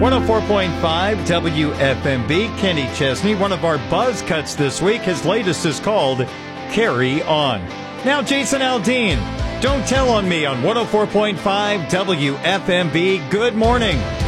104.5 WFMB, Kenny Chesney. One of our buzz cuts this week. His latest is called Carry On. Now, Jason Aldean, Don't Tell on Me on 104.5 WFMB. Good morning.